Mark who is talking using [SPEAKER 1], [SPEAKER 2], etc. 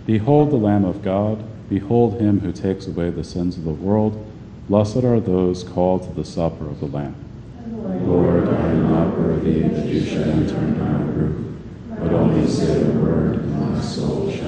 [SPEAKER 1] Behold the Lamb of God. Behold him who takes away the sins of the world. Blessed are those called to the supper of the Lamb.
[SPEAKER 2] Lord, I am not worthy that you should enter